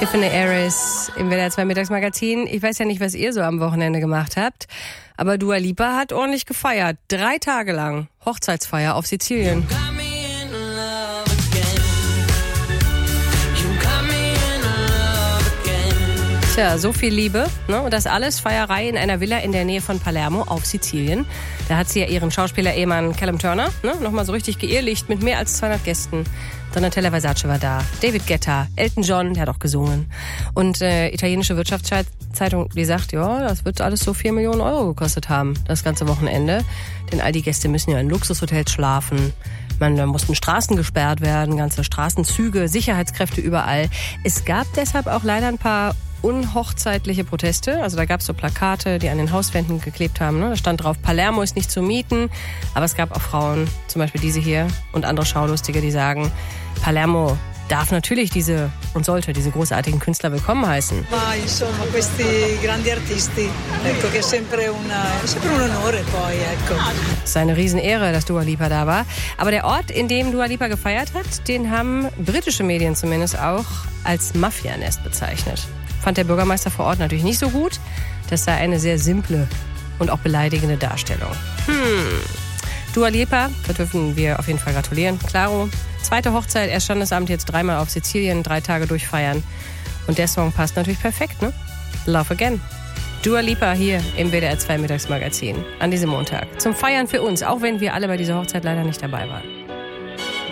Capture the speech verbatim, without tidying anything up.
Tiffany Aris im W D R zwei Mittagsmagazin. Ich weiß ja nicht, was ihr so am Wochenende gemacht habt, aber Dua Lipa hat ordentlich gefeiert. Drei Tage lang Hochzeitsfeier auf Sizilien. Tja, so viel Liebe, ne? Und das alles Feierei in einer Villa in der Nähe von Palermo auf Sizilien. Da hat sie ja ihren Schauspieler-Ehemann Callum Turner, ne? Nochmal so richtig geehelicht mit mehr als zweihundert Gästen. Donatella Versace war da, David Guetta, Elton John, der hat auch gesungen. Und äh, italienische Wirtschaftszeitung, die sagt, ja, das wird alles so vier Millionen Euro gekostet haben, das ganze Wochenende. Denn all die Gäste müssen ja in Luxushotels schlafen. Man, da mussten Straßen gesperrt werden, ganze Straßenzüge, Sicherheitskräfte überall. Es gab deshalb auch leider ein paar unhochzeitliche Proteste. Also da gab es so Plakate, die an den Hauswänden geklebt haben. Ne? Da stand drauf, Palermo ist nicht zu mieten. Aber es gab auch Frauen, zum Beispiel diese hier und andere Schaulustige, die sagen, Palermo darf natürlich diese und sollte diese großartigen Künstler willkommen heißen. Ma insomma questi grandi artisti, ecco che è sempre una sempre un onore poi, ecco. Es ist eine Riesenehre, dass Dua Lipa da war. Aber der Ort, in dem Dua Lipa gefeiert hat, den haben britische Medien zumindest auch als Mafianest bezeichnet. Fand der Bürgermeister vor Ort natürlich nicht so gut. Das sei eine sehr simple und auch beleidigende Darstellung. Hm. Dua Lipa, da dürfen wir auf jeden Fall gratulieren. Klaro, zweite Hochzeit, erst Standesamt, jetzt dreimal auf Sizilien, drei Tage durchfeiern. Und der Song passt natürlich perfekt, ne? Love Again. Dua Lipa hier im W D R zwei Mittagsmagazin an diesem Montag. Zum Feiern für uns, auch wenn wir alle bei dieser Hochzeit leider nicht dabei waren.